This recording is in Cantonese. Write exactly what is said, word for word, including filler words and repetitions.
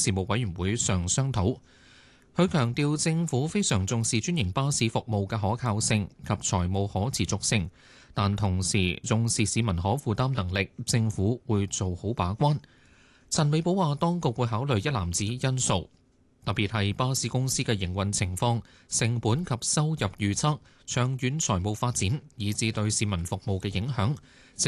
事務委員會上商討。佢強調政府非常重視專營巴士服務嘅可靠性及財務可持續性，但同時重視市民可負擔能力，政府會做好把關。陳美寶話，當局會考慮一籃子因素，特別係巴士公司嘅營運情況、成本及收入預測、長遠財務發展，以至對市民服務嘅影響。